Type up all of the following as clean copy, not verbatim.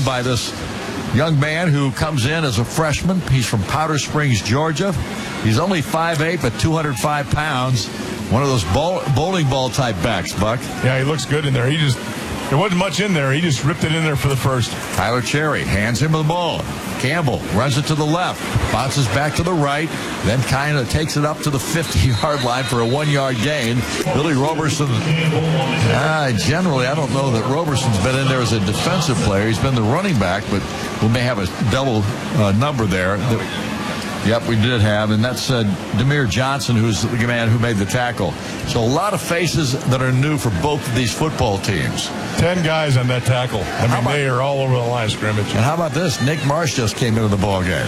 run by this young man who comes in as a freshman. He's from Powder Springs, Georgia. He's only 5'8", but 205 pounds. One of those bowling ball type backs, Buck. Yeah, he looks good in there. There wasn't much in there. He just ripped it in there for the first. Tyler Cherry hands him the ball. Campbell runs it to the left, bounces back to the right, then kind of takes it up to the 50-yard line for a 1-yard gain. Billy Roberson, generally, I don't know that Roberson's been in there as a defensive player. He's been the running back, but we may have a double number there. Yep, we did have, and that's Demir Johnson, who's the man who made the tackle. So a lot of faces that are new for both of these football teams. 10 guys on that tackle. They are all over the line of scrimmage. And how about this? Nick Marsh just came into the ball game.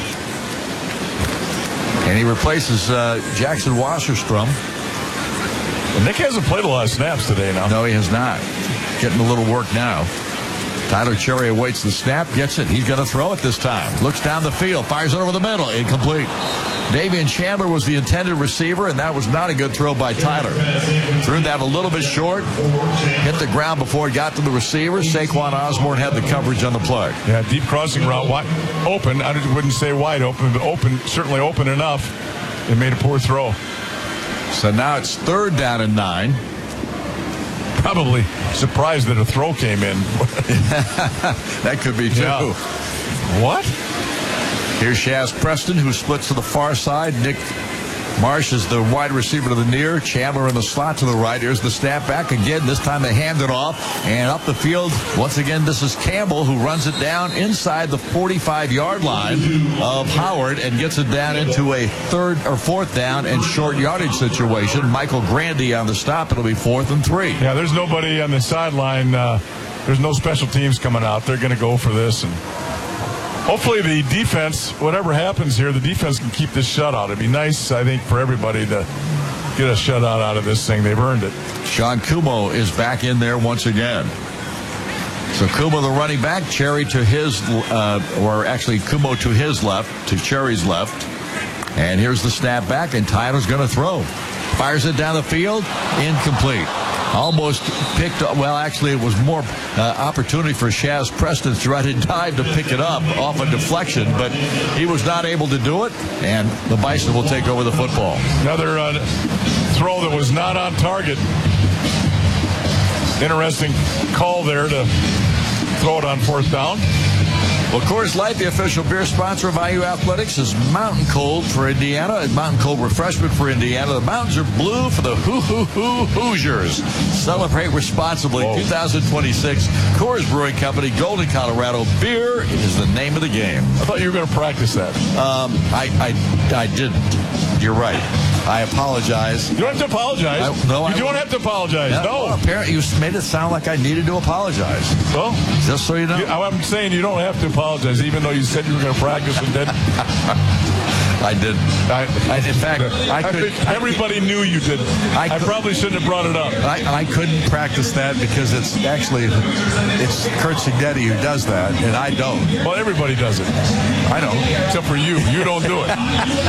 And he replaces Jackson Wasserstrom. Well, Nick hasn't played a lot of snaps today now. No, he has not. Getting a little work now. Tyler Cherry awaits the snap, gets it. He's going to throw it this time. Looks down the field, fires it over the middle. Incomplete. Davian Chandler was the intended receiver, and that was not a good throw by Tyler. Threw that a little bit short. Hit the ground before it got to the receiver. Saquon Osborne had the coverage on the play. Yeah, deep crossing route. Wide open. I wouldn't say wide open, but open, certainly open enough. They made a poor throw. So now it's 3rd down and 9. Probably surprised that a throw came in. That could be too. Yeah. What? Here's Shaz Preston, who splits to the far side. Nick Marsh is the wide receiver to the near. Chandler in the slot to the right. Here's the snap back again. This time they hand it off. And up the field, once again, this is Campbell, who runs it down inside the 45-yard line of Howard and gets it down into a 3rd or 4th down and short yardage situation. Michael Grandy on the stop. It'll be 4th and 3. Yeah, there's nobody on the sideline. There's no special teams coming out. They're going to go for this. And hopefully the defense, whatever happens here, the defense can keep this shutout. It'd be nice, I think, for everybody to get a shutout out of this thing. They've earned it. Sean Kumo is back in there once again. So Kumo, the running back, Cherry to his, or actually Kumo to his left, to Cherry's left. And here's the snap back, and Tyler's going to throw. Fires it down the field, incomplete. Almost picked up. Well, actually, it was more opportunity for Shaz Preston to try to dive to pick it up off a deflection, but he was not able to do it, and the Bison will take over the football. Another throw that was not on target. Interesting call there to throw it on 4th down. Well, Coors Light, the official beer sponsor of IU Athletics, is Mountain Cold for Indiana and Mountain Cold refreshment for Indiana. The mountains are blue for the Hoosiers. Celebrate responsibly. 2026 Coors Brewing Company, Golden, Colorado. Beer is the name of the game. I thought you were going to practice that. I didn't. You're right. I apologize. You don't have to apologize. You don't have to apologize. No. Well, apparently you made it sound like I needed to apologize. Well, just so you know. I'm saying you don't have to apologize, even though you said you were going to practice and didn't. I didn't. In fact, I could. Everybody knew you didn't. I probably shouldn't have brought it up. I couldn't practice that because it's Kurt Signetti who does that, and I don't. Well, everybody does it. I know. Except for you. You don't do it.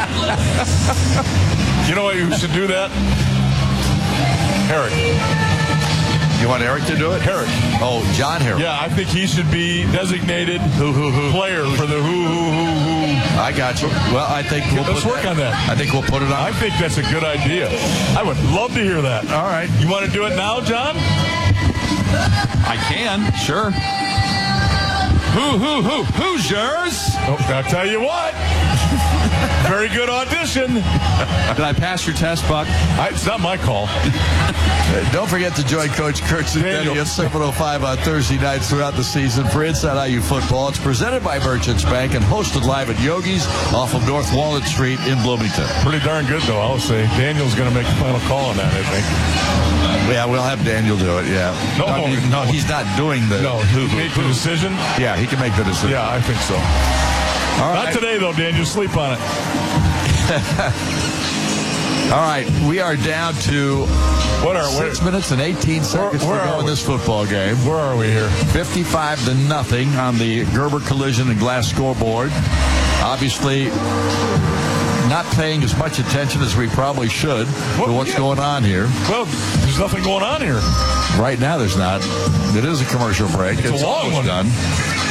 You know what? You should do that? Eric. You want Eric to do it? Herrick. Oh, John Herrick. Yeah, I think he should be designated player for the who. I got you. Well, I think let's work on that. I think we'll put it on. I think that's a good idea. I would love to hear that. All right. You want to do it now, John? I can. Sure. Hoosiers. Oh, I'll tell you what. Very good audition. Did I pass your test, Buck? It's not my call. Don't forget to join Coach Kurt Signetti at 7:05 on Thursday nights throughout the season for Inside IU Football. It's presented by Merchants Bank and hosted live at Yogi's off of North Walnut Street in Bloomington. Pretty darn good, though, I'll say. Daniel's going to make the final call on that, I think. Yeah, we'll have Daniel do it, yeah. No, he's not doing the... No, he make the decision? Yeah, he can make the decision. Yeah, I think so. All right. Not today, though, Daniel. Sleep on it. All right, we are down to 6 minutes and 18 seconds to go in this football game. Where are we here? 55-0 on the Gerber Collision and Glass scoreboard. Obviously, not paying as much attention as we probably should to what's going on here. Well, there's nothing going on here. Right now, there's not. It is a commercial break. It's a long one. Done.